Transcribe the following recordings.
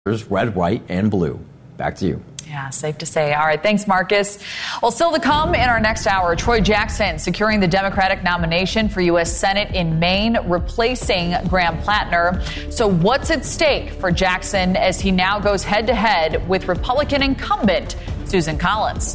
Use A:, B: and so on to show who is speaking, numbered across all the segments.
A: red, white, and blue. Back to you.
B: Yeah, safe to say. All right, thanks, Marcus. Well, still to come in our next hour, Troy Jackson securing the Democratic nomination for U.S. Senate in Maine, replacing Graham Plattner. So what's at stake for Jackson as he now goes head-to-head with Republican incumbent Susan Collins?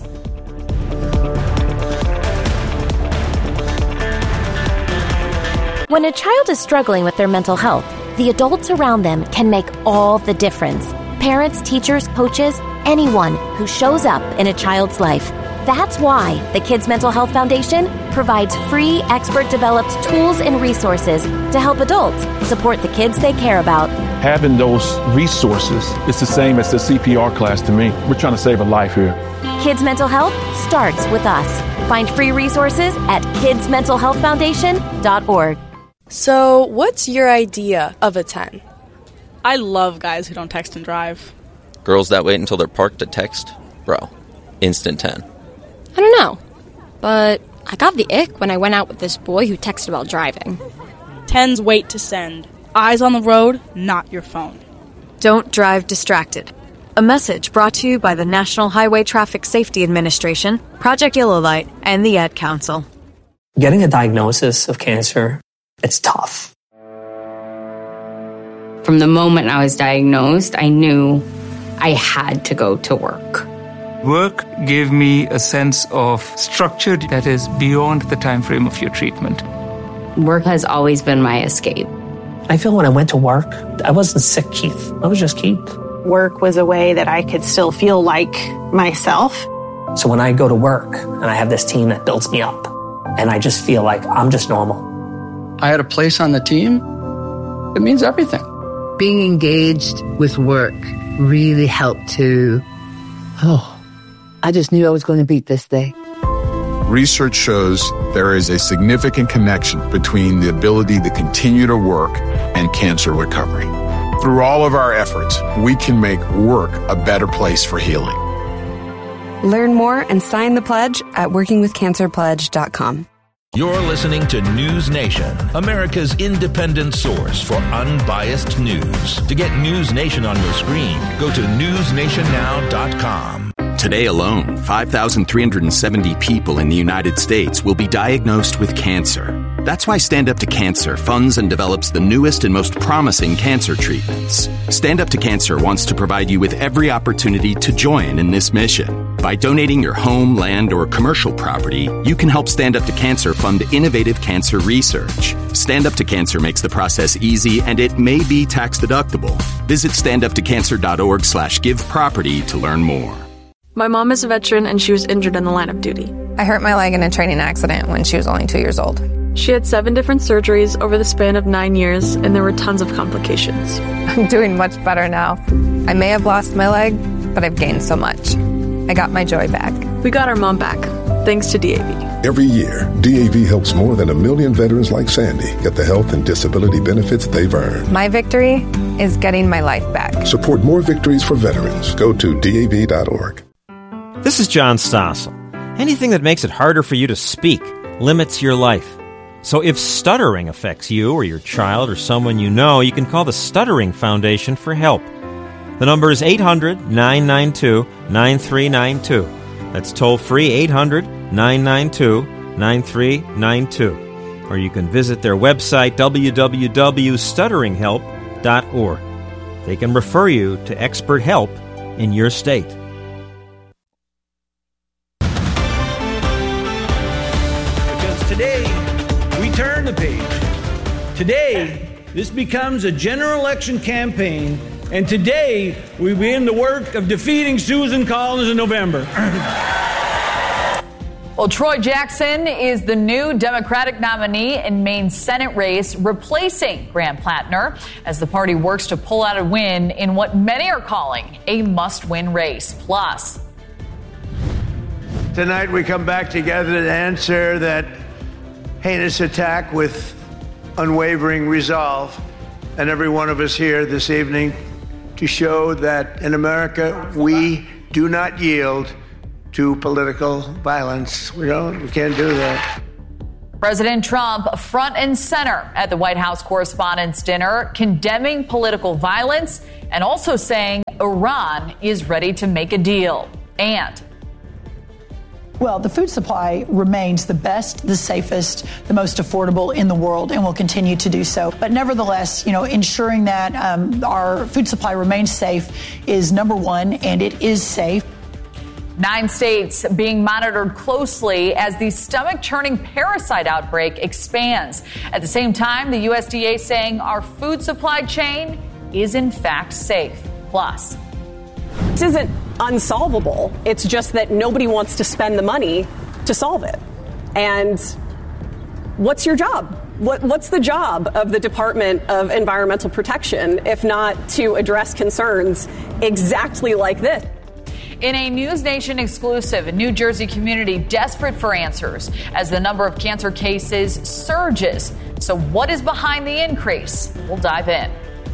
C: When a child is struggling with their mental health, the adults around them can make all the difference. Parents, teachers, coaches, anyone who shows up in a child's life. That's why the Kids Mental Health Foundation provides free, expert-developed tools and resources to help adults support the kids they care about.
D: Having those resources is the same as the CPR class to me. We're trying to save a life here.
C: Kids Mental Health starts with us. Find free resources at kidsmentalhealthfoundation.org.
E: So, what's your idea of a 10?
F: I love guys who don't text and drive.
G: Girls that wait until they're parked to text? Bro, instant 10.
H: I don't know, but I got the ick when I went out with this boy who texted while driving.
F: 10s wait to send. Eyes on the road, not your phone.
I: Don't drive distracted. A message brought to you by the National Highway Traffic Safety Administration, Project Yellow Light, and the Ad Council.
J: Getting a diagnosis of cancer, it's tough.
K: From the moment I was diagnosed, I knew I had to go to work.
L: Work gave me a sense of structure that is beyond the time frame of your treatment.
K: Work has always been my escape.
J: I feel when I went to work, I wasn't sick Keith. I was just Keith.
M: Work was a way that I could still feel like myself.
J: So when I go to work and I have this team that builds me up, and I just feel like I'm just normal.
N: I had a place on the team. It means everything.
O: Being engaged with work really helped to, I just knew I was going to beat this day.
P: Research shows there is a significant connection between the ability to continue to work and cancer recovery. Through all of our efforts, we can make work a better place for healing.
Q: Learn more and sign the pledge at workingwithcancerpledge.com.
R: You're listening to News Nation, America's independent source for unbiased news. To get News Nation on your screen, go to newsnationnow.com.
S: Today alone, 5,370 people in the United States will be diagnosed with cancer. That's why Stand Up to Cancer funds and develops the newest and most promising cancer treatments. Stand Up to Cancer wants to provide you with every opportunity to join in this mission. By donating your home, land, or commercial property, you can help Stand Up to Cancer fund innovative cancer research. Stand Up to Cancer makes the process easy, and it may be tax deductible. Visit standuptocancer.org/giveproperty to learn more.
E: My mom is a veteran and she was injured in the line of duty.
T: I hurt my leg in a training accident when she was only 2 years old.
E: She had 7 different surgeries over the span of 9 years, and there were tons of complications.
T: I'm doing much better now. I may have lost my leg, but I've gained so much. I got my joy back.
E: We got our mom back, thanks to DAV.
U: Every year, DAV helps more than 1 million veterans like Sandy get the health and disability benefits they've earned.
T: My victory is getting my life back.
U: Support more victories for veterans. Go to DAV.org.
V: This is John Stossel. Anything that makes it harder for you to speak limits your life. So if stuttering affects you or your child or someone you know, you can call the Stuttering Foundation for help. The number is 800-992-9392. That's toll-free 800-992-9392. Or you can visit their website, www.stutteringhelp.org. They can refer you to expert help in your state.
W: Today, we turn the page. Today, this becomes a general election campaign, and today, we begin the work of defeating Susan Collins in November.
B: Well, Troy Jackson is the new Democratic nominee in Maine's Senate race, replacing Graham Plattner as the party works to pull out a win in what many are calling a must-win race. Plus,
X: tonight we come back together to answer that heinous attack with unwavering resolve, and every one of us here this evening to show that in America we do not yield to political violence. We can't do that.
B: President Trump front and center at the White House Correspondents' Dinner, condemning political violence and also saying Iran is ready to make a deal. And
A: well, the food supply remains the best, the safest, the most affordable in the world, and will continue to do so. But nevertheless, ensuring that our food supply remains safe is number one, and it is safe.
B: 9 states being monitored closely as the stomach-churning parasite outbreak expands. At the same time, the USDA saying our food supply chain is in fact safe. Plus,
C: this isn't unsolvable. It's just that nobody wants to spend the money to solve it. And what's your job? What's the job of the Department of Environmental Protection if not to address concerns exactly like this?
B: In a News Nation exclusive, a New Jersey community desperate for answers as the number of cancer cases surges. So what is behind the increase? We'll dive in.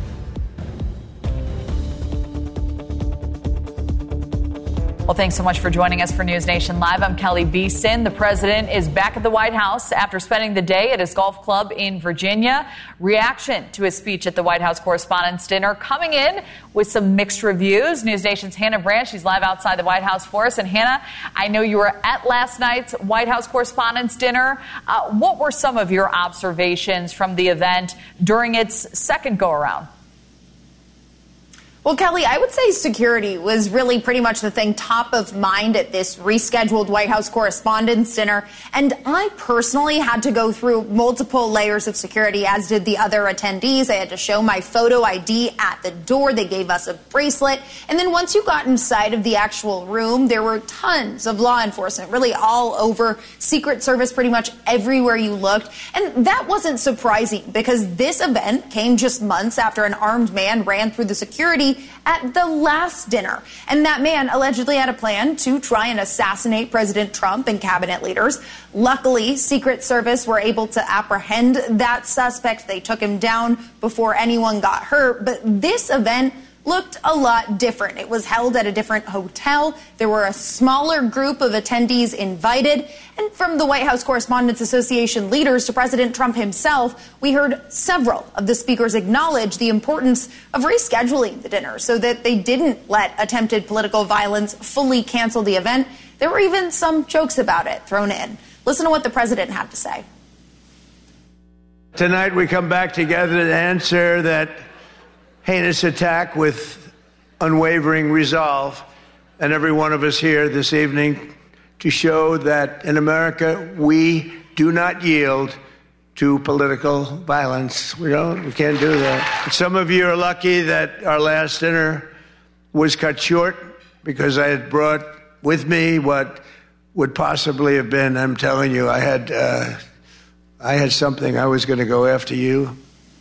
B: Well, thanks so much for joining us for News Nation Live. I'm Kelly Beeson. The president is back at the White House after spending the day at his golf club in Virginia. Reaction to his speech at the White House Correspondents' Dinner coming in with some mixed reviews. News Nation's Hannah Brandt, she's live outside the White House for us. And Hannah, I know you were at last night's White House Correspondents' Dinner. What were some of your observations from the event during its second go-around?
D: Well, Kelly, I would say security was really pretty much the thing top of mind at this rescheduled White House Correspondents' Dinner. And I personally had to go through multiple layers of security, as did the other attendees. I had to show my photo ID at the door. They gave us a bracelet. And then once you got inside of the actual room, there were tons of law enforcement, really all over, Secret Service pretty much everywhere you looked. And that wasn't surprising because this event came just months after an armed man ran through the security at the last dinner. And that man allegedly had a plan to try and assassinate President Trump and cabinet leaders. Luckily, Secret Service were able to apprehend that suspect. They took him down before anyone got hurt. But this event looked a lot different. It was held at a different hotel. There were a smaller group of attendees invited. And from the White House Correspondents Association leaders to President Trump himself, we heard several of the speakers acknowledge the importance of rescheduling the dinner so that they didn't let attempted political violence fully cancel the event. There were even some jokes about it thrown in. Listen to what the president had to say.
X: Tonight we come back together to answer that heinous attack with unwavering resolve, and every one of us here this evening to show that in America we do not yield to political violence. We can't do that. Some of you are lucky that our last dinner was cut short because I had brought with me what would possibly have been, I'm telling you, I had something. I was going to go after you.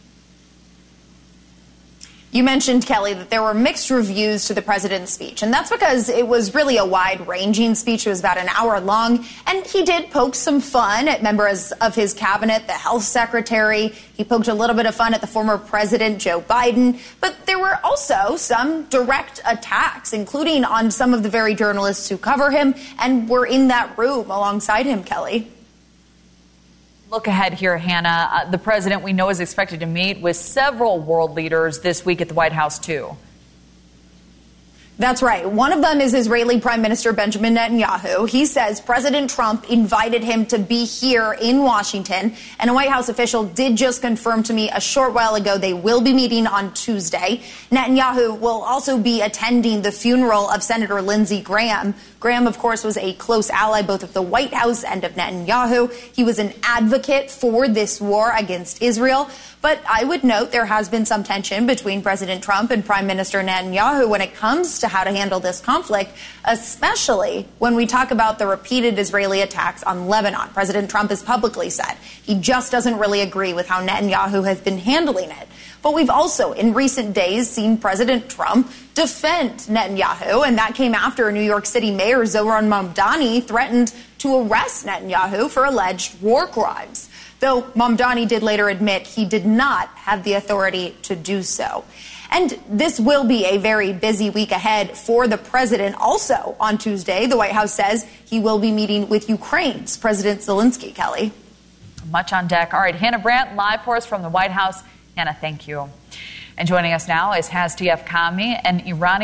D: You mentioned, Kelly, that there were mixed reviews to the president's speech, and that's because it was really a wide-ranging speech. It was about an hour long, and he did poke some fun at members of his cabinet, the health secretary. He poked a little bit of fun at the former president, Joe Biden. But there were also some direct attacks, including on some of the very journalists who cover him and were in that room alongside him, Kelly.
B: Look ahead here, Hannah. The president, we know, is expected to meet with several world leaders this week at the White House, too.
D: That's right. One of them is Israeli Prime Minister Benjamin Netanyahu. He says President Trump invited him to be here in Washington. And a White House official did just confirm to me a short while ago they will be meeting on Tuesday. Netanyahu will also be attending the funeral of Senator Lindsey Graham. Graham, of course, was a close ally both of the White House and of Netanyahu. He was an advocate for this war against Israel. But I would note there has been some tension between President Trump and Prime Minister Netanyahu when it comes to how to handle this conflict, especially when we talk about the repeated Israeli attacks on Lebanon. President Trump has publicly said he just doesn't really agree with how Netanyahu has been handling it. But we've also, in recent days, seen President Trump defend Netanyahu, and that came after New York City Mayor Zohran Mamdani threatened to arrest Netanyahu for alleged war crimes. Though Mamdani did later admit he did not have the authority to do so. And this will be a very busy week ahead for the president. Also on Tuesday, the White House says he will be meeting with Ukraine's President Zelensky, Kelly.
B: Much on deck. All right, Hannah Brandt, live for us from the White House. Hannah, thank you. And joining us now is Hastef Khami, an Iranian